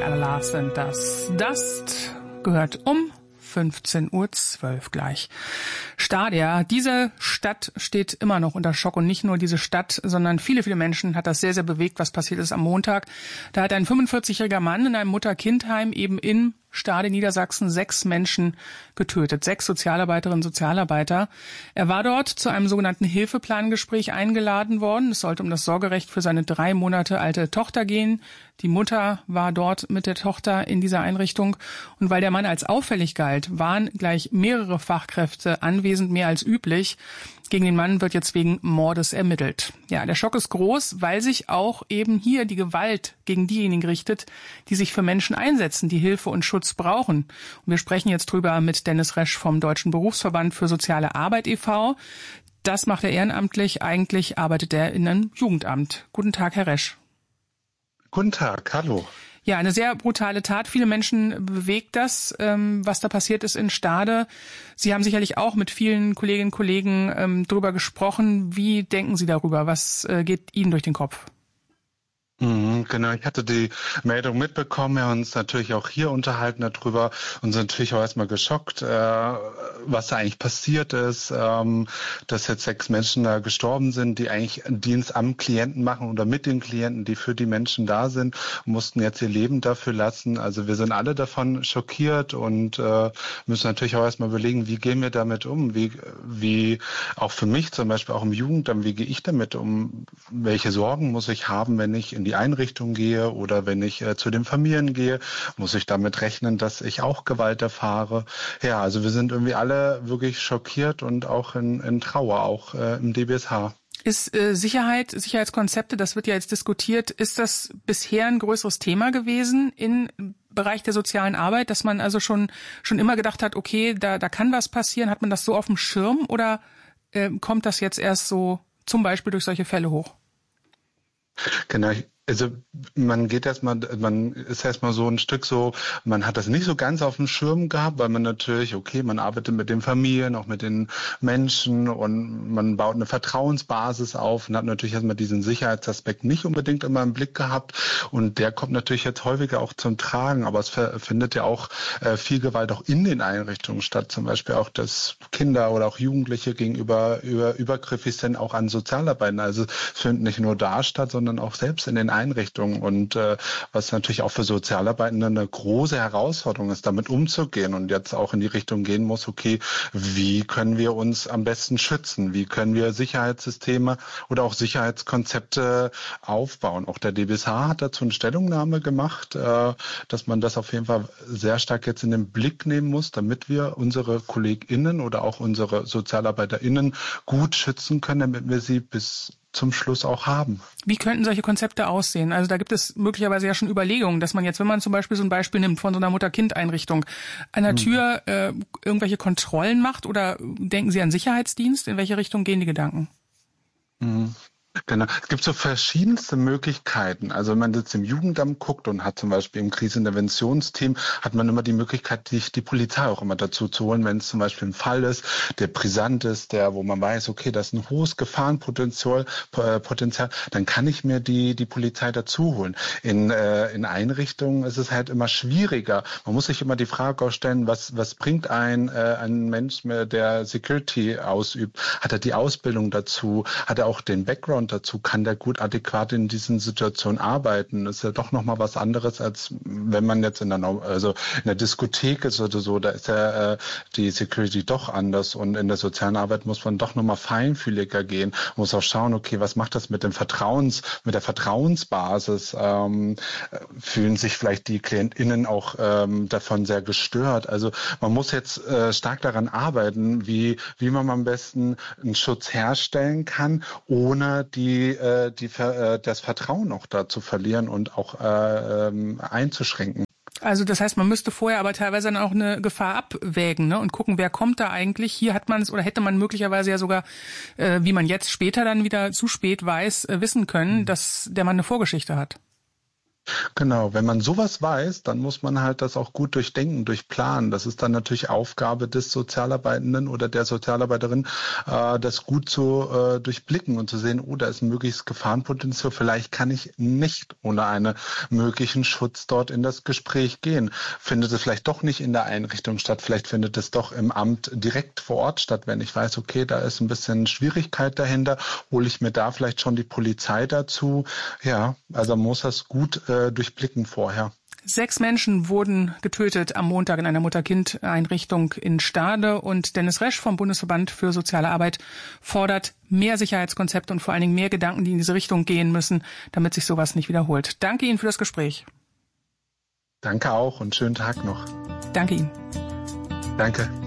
Lars sind das. Dust gehört um 15:12 Uhr gleich. Stadea, diese Stadt steht immer noch unter Schock und nicht nur diese Stadt, sondern viele, viele Menschen hat das sehr, sehr bewegt, was passiert ist am Montag. Da hat ein 45-jähriger Mann in einem Mutter-Kind-Heim eben in Stade, Niedersachsen, 6 Menschen getötet, 6 Sozialarbeiterinnen und Sozialarbeiter. Er war dort zu einem sogenannten Hilfeplangespräch eingeladen worden. Es sollte um das Sorgerecht für seine 3 Monate alte Tochter gehen. Die Mutter war dort mit der Tochter in dieser Einrichtung. Und weil der Mann als auffällig galt, waren gleich mehrere Fachkräfte anwesend, mehr als üblich. Gegen den Mann wird jetzt wegen Mordes ermittelt. Ja, der Schock ist groß, weil sich auch eben hier die Gewalt gegen diejenigen richtet, die sich für Menschen einsetzen, die Hilfe und Schutz brauchen. Und wir sprechen jetzt drüber mit Dennis Resch vom Deutschen Berufsverband für soziale Arbeit e.V. Das macht er ehrenamtlich. Eigentlich arbeitet er in einem Jugendamt. Guten Tag, Herr Resch. Guten Tag, hallo. Ja, eine sehr brutale Tat. Viele Menschen bewegt das, was da passiert ist in Stade. Sie haben sicherlich auch mit vielen Kolleginnen und Kollegen drüber gesprochen. Wie denken Sie darüber? Was geht Ihnen durch den Kopf? Genau, ich hatte die Meldung mitbekommen, wir haben uns natürlich auch hier unterhalten darüber und sind natürlich auch erstmal geschockt, was da eigentlich passiert ist, dass jetzt 6 Menschen da gestorben sind, die eigentlich Dienst am Klienten machen oder mit den Klienten, die für die Menschen da sind, mussten jetzt ihr Leben dafür lassen. Also wir sind alle davon schockiert und müssen natürlich auch erstmal überlegen, wie gehen wir damit um, wie auch für mich zum Beispiel auch im Jugendamt, wie gehe ich damit um, welche Sorgen muss ich haben, wenn ich in die Einrichtung gehe oder wenn ich zu den Familien gehe, muss ich damit rechnen, dass ich auch Gewalt erfahre. Ja, also wir sind irgendwie alle wirklich schockiert und auch in Trauer, auch im DBSH. Ist Sicherheitskonzepte, das wird ja jetzt diskutiert, ist das bisher ein größeres Thema gewesen im Bereich der sozialen Arbeit, dass man also schon immer gedacht hat, okay, da kann was passieren, hat man das so auf dem Schirm oder kommt das jetzt erst so zum Beispiel durch solche Fälle hoch? Genau, also man ist erstmal so ein Stück so, man hat das nicht so ganz auf dem Schirm gehabt, weil man natürlich, man arbeitet mit den Familien, auch mit den Menschen und man baut eine Vertrauensbasis auf und hat natürlich erstmal diesen Sicherheitsaspekt nicht unbedingt immer im Blick gehabt und der kommt natürlich jetzt häufiger auch zum Tragen, aber es findet ja auch viel Gewalt auch in den Einrichtungen statt, zum Beispiel auch, dass Kinder oder auch Jugendliche gegenüber übergriffig sind, auch an Sozialarbeitern, also es findet nicht nur da statt, sondern auch selbst in den Einrichtungen und was natürlich auch für Sozialarbeitende eine große Herausforderung ist, damit umzugehen und jetzt auch in die Richtung gehen muss, wie können wir uns am besten schützen, wie können wir Sicherheitssysteme oder auch Sicherheitskonzepte aufbauen. Auch der DBSH hat dazu eine Stellungnahme gemacht, dass man das auf jeden Fall sehr stark jetzt in den Blick nehmen muss, damit wir unsere KollegInnen oder auch unsere SozialarbeiterInnen gut schützen können, damit wir sie bis zum Schluss auch haben. Wie könnten solche Konzepte aussehen? Also da gibt es möglicherweise ja schon Überlegungen, dass man jetzt, wenn man zum Beispiel so ein Beispiel nimmt von so einer Mutter-Kind-Einrichtung, an der Tür irgendwelche Kontrollen macht oder denken Sie an Sicherheitsdienst? In welche Richtung gehen die Gedanken? Genau. Es gibt so verschiedenste Möglichkeiten. Also wenn man jetzt im Jugendamt guckt und hat zum Beispiel im Kriseninterventionsteam, hat man immer die Möglichkeit, sich die Polizei auch immer dazu zu holen, wenn es zum Beispiel ein Fall ist, der brisant ist, wo man weiß, das ist ein hohes Gefahrenpotenzial, dann kann ich mir die Polizei dazu holen. In Einrichtungen ist es halt immer schwieriger. Man muss sich immer die Frage auch stellen, was bringt ein Mensch, der Security ausübt? Hat er die Ausbildung dazu? Hat er auch den Background dazu, kann der gut adäquat in diesen Situationen arbeiten. Das ist ja doch nochmal was anderes, als wenn man jetzt in der Diskothek ist oder so, da ist ja die Security doch anders und in der sozialen Arbeit muss man doch nochmal feinfühliger gehen, muss auch schauen, was macht das mit der Vertrauensbasis, fühlen sich vielleicht die KlientInnen auch davon sehr gestört. Also man muss jetzt stark daran arbeiten, wie man am besten einen Schutz herstellen kann, ohne das Vertrauen auch da zu verlieren und auch einzuschränken. Also das heißt, man müsste vorher aber teilweise dann auch eine Gefahr abwägen, ne, und gucken, wer kommt da eigentlich. Hier hat man es oder hätte man möglicherweise ja sogar, wie man jetzt später dann wieder zu spät weiß, wissen können, dass der Mann eine Vorgeschichte hat. Genau, wenn man sowas weiß, dann muss man halt das auch gut durchdenken, durchplanen. Das ist dann natürlich Aufgabe des Sozialarbeitenden oder der Sozialarbeiterin, das gut zu durchblicken und zu sehen, oh, da ist ein mögliches Gefahrenpotenzial. Vielleicht kann ich nicht ohne einen möglichen Schutz dort in das Gespräch gehen. Findet es vielleicht doch nicht in der Einrichtung statt, vielleicht findet es doch im Amt direkt vor Ort statt. Wenn ich weiß, okay, da ist ein bisschen Schwierigkeit dahinter, hole ich mir da vielleicht schon die Polizei dazu. Ja, also man muss das gut durchblicken vorher. 6 Menschen wurden getötet am Montag in einer Mutter-Kind-Einrichtung in Stade und Dennis Resch vom Bundesverband für soziale Arbeit fordert mehr Sicherheitskonzepte und vor allen Dingen mehr Gedanken, die in diese Richtung gehen müssen, damit sich sowas nicht wiederholt. Danke Ihnen für das Gespräch. Danke auch und schönen Tag noch. Danke Ihnen. Danke.